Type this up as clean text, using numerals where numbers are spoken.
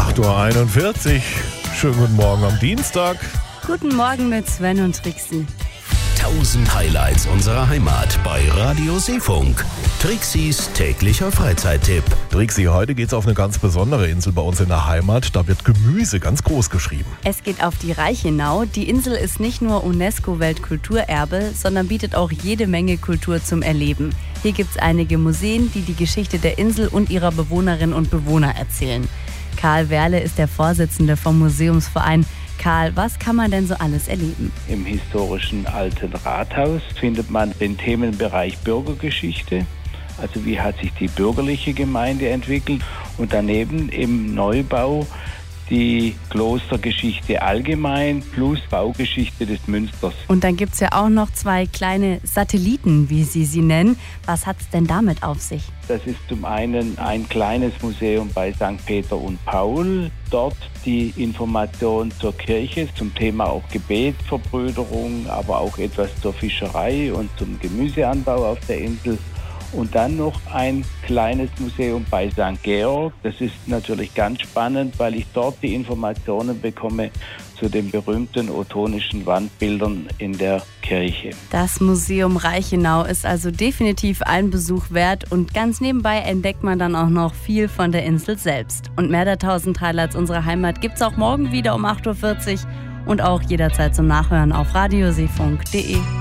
8:41 Uhr. Schönen guten Morgen am Dienstag. Guten Morgen mit Sven und Trixi. 1000 Highlights unserer Heimat bei Radio Seefunk. Trixis täglicher Freizeittipp. Trixi, heute geht's auf eine ganz besondere Insel bei uns in der Heimat. Da wird Gemüse ganz groß geschrieben. Es geht auf die Reichenau. Die Insel ist nicht nur UNESCO-Weltkulturerbe, sondern bietet auch jede Menge Kultur zum Erleben. Hier gibt's einige Museen, die die Geschichte der Insel und ihrer Bewohnerinnen und Bewohner erzählen. Karl Werle ist der Vorsitzende vom Museumsverein. Karl, was kann man denn so alles erleben? Im historischen Alten Rathaus findet man den Themenbereich Bürgergeschichte. Also wie hat sich die bürgerliche Gemeinde entwickelt? Und daneben im Neubau die Klostergeschichte allgemein plus Baugeschichte des Münsters. Und dann gibt's ja auch noch 2 kleine Satelliten, wie Sie nennen. Was hat's denn damit auf sich? Das ist zum einen ein kleines Museum bei St. Peter und Paul. Dort die Information zur Kirche, zum Thema auch Gebetsverbrüderung, aber auch etwas zur Fischerei und zum Gemüseanbau auf der Insel. Und dann noch ein kleines Museum bei St. Georg. Das ist natürlich ganz spannend, weil ich dort die Informationen bekomme zu den berühmten ottonischen Wandbildern in der Kirche. Das Museum Reichenau ist also definitiv einen Besuch wert und ganz nebenbei entdeckt man dann auch noch viel von der Insel selbst. Und mehr der 1000 Highlights unserer Heimat gibt's auch morgen wieder um 8:40 Uhr und auch jederzeit zum Nachhören auf radioseefunk.de.